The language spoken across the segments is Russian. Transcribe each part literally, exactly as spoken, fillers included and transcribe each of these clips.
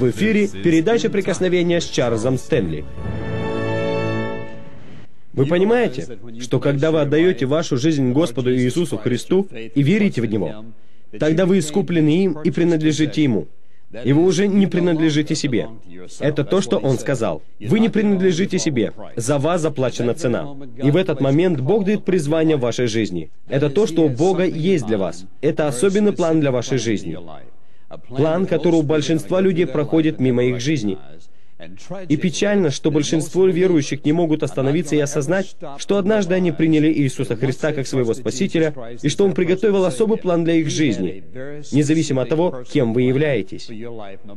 В эфире передача «Прикосновение» с Чарльзом Стэнли. Вы понимаете, что когда вы отдаете вашу жизнь Господу Иисусу Христу и верите в Него, тогда вы искуплены им и принадлежите Ему. И вы уже не принадлежите себе. Это то, что Он сказал. Вы не принадлежите себе. За вас заплачена цена. И в этот момент Бог дает призвание в вашей жизни. Это то, что у Бога есть для вас. Это особенный план для вашей жизни. План, который у большинства людей проходит мимо их жизни. И печально, что большинство верующих не могут остановиться и осознать, что однажды они приняли Иисуса Христа как своего Спасителя, и что Он приготовил особый план для их жизни, независимо от того, кем вы являетесь. И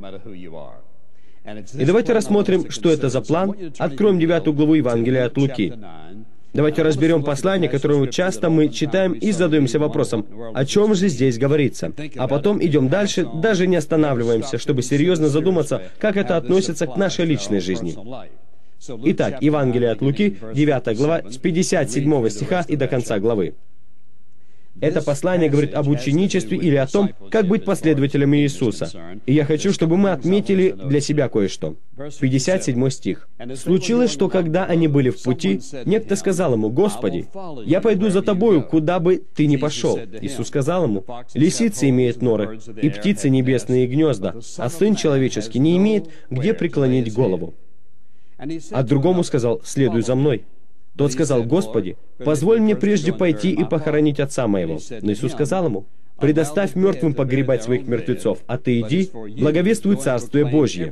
давайте рассмотрим, что это за план. Откроем девятую главу Евангелия от Луки. Давайте разберем послание, которое часто мы читаем и задаемся вопросом, о чем же здесь говорится. А потом идем дальше, даже не останавливаемся, чтобы серьезно задуматься, как это относится к нашей личной жизни. Итак, Евангелие от Луки, девятая глава, с пятьдесят седьмого стиха и до конца главы. Это послание говорит об ученичестве или о том, как быть последователем Иисуса. И я хочу, чтобы мы отметили для себя кое-что. пятьдесят седьмой стих. «Случилось, что когда они были в пути, некто сказал ему: „Господи, я пойду за Тобою, куда бы Ты ни пошел“. Иисус сказал ему: „Лисицы имеют норы, и птицы небесные гнезда, а Сын Человеческий не имеет, где преклонить голову“. А другому сказал: „Следуй за мной“. Тот сказал: „Господи, позволь мне прежде пойти и похоронить отца моего“. Но Иисус сказал ему: „Предоставь мертвым погребать своих мертвецов, а ты иди, благовествуй Царствие Божье“.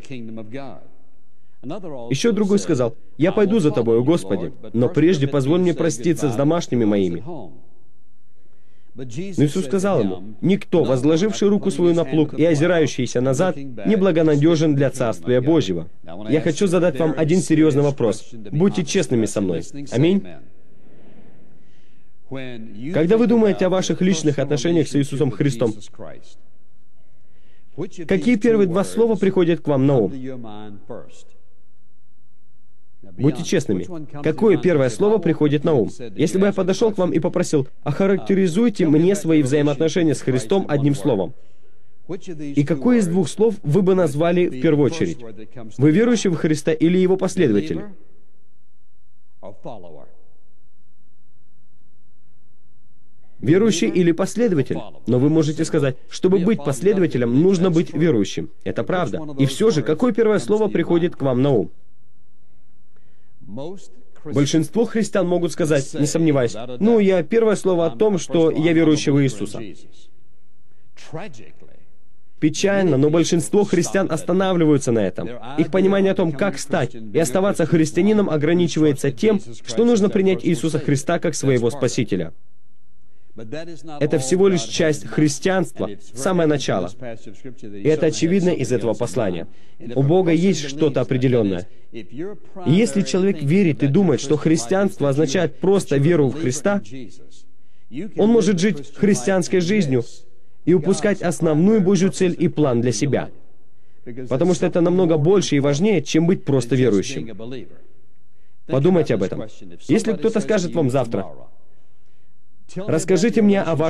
Еще другой сказал: „Я пойду за Тобою, Господи, но прежде позволь мне проститься с домашними моими“. Но Иисус сказал ему: „Никто, возложивший руку свою на плуг и озирающийся назад, неблагонадежен для Царствия Божьего“. Я хочу задать вам один серьезный вопрос. Будьте честными со мной. Аминь. Когда вы думаете о ваших личных отношениях с Иисусом Христом, какие первые два слова приходят к вам на ум? Будьте честными. Какое первое слово приходит на ум? Если бы я подошел к вам и попросил: охарактеризуйте мне свои взаимоотношения с Христом одним словом. И какое из двух слов вы бы назвали в первую очередь? Вы верующий в Христа или Его последователь? Верующий или последователь? Но вы можете сказать, чтобы быть последователем, нужно быть верующим. Это правда. И все же, какое первое слово приходит к вам на ум? Большинство христиан могут сказать, не сомневаясь: «Ну, я первое слово о том, что я верующий в Иисуса». Печально, но большинство христиан останавливаются на этом. Их понимание о том, как стать и оставаться христианином, ограничивается тем, что нужно принять Иисуса Христа как своего Спасителя. Это всего лишь часть христианства, самое начало. И это очевидно из этого послания. У Бога есть что-то определенное. И если человек верит и думает, что христианство означает просто веру в Христа, он может жить христианской жизнью и упускать основную Божью цель и план для себя. Потому что это намного больше и важнее, чем быть просто верующим. Подумайте об этом. Если кто-то скажет вам завтра: «Расскажите мне о вашем